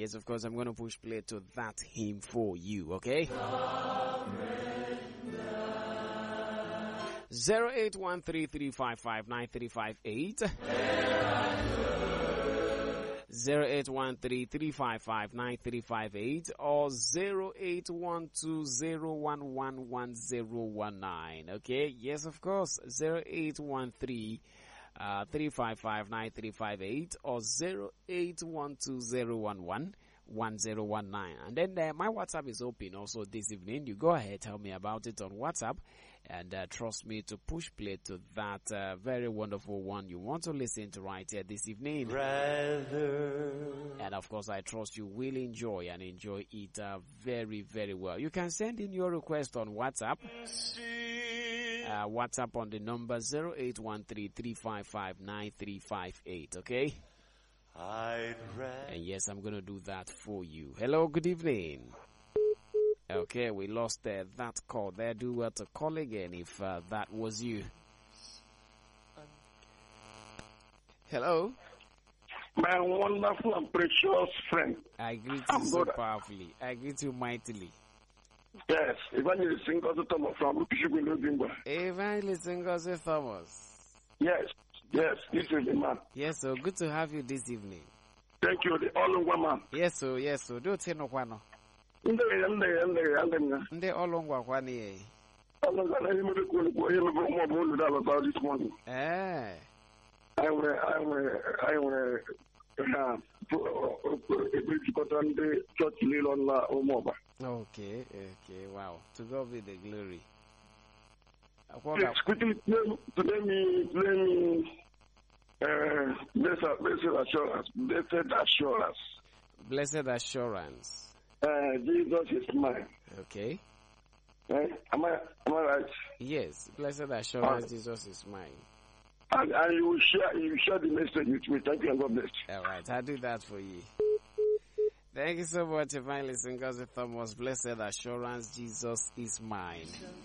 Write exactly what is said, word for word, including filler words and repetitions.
Yes, of course, I'm going to push play to that hymn for you, okay? zero eight one three three five five nine three five eight zero eight one three three five five nine three five eight or zero eight one two zero one one one zero one nine. Okay, yes, of course, zero eight one three uh, three five five nine three five eight or zero eight one two zero one one one zero one nine. And then uh, my WhatsApp is open also this evening. You go ahead, tell me about it on WhatsApp, and uh, trust me to push play to that uh, very wonderful one you want to listen to right here this evening. Rather. And of course, I trust you will enjoy and enjoy it uh, very, very well. You can send in your request on WhatsApp. Uh, WhatsApp on the number zero eight one three three five five nine three five eight, okay? I'd rather. And yes, I'm going to do that for you. Hello, good evening. Okay, we lost uh, that call there. Do well to call again if uh, that was you. Hello? My wonderful and precious friend. I greet I'm you so good. powerfully. I greet you mightily. Yes, Evangelist Ngozi Thomas from Kishugunubingwa. Evangelist Ngozi Thomas. Yes, yes, this is the man. Yes, so good to have you this evening. Thank you, the all-in-one man. Yes, so yes, so do tell no one. Ndege, ndege, ndege, ndege. Nde olongwa kwani. All-in-one, I am going to go here and more than about this morning. Eh. I will, I will, I will, uh, the church Lilon La Omoba. Okay, okay, wow. To God be the glory. Yes, quickly, let me, let me, uh, blessed, blessed assurance, blessed assurance. Blessed assurance. Uh, Jesus is mine. Okay. Eh? Am I, am I right? Yes, blessed assurance, Jesus is mine. And, and you will share, you share the message with me. Thank you and God bless. All right, I'll do that for you. Thank you so much, Evangelist Ngozi Thomas. Blessed assurance, Jesus is mine.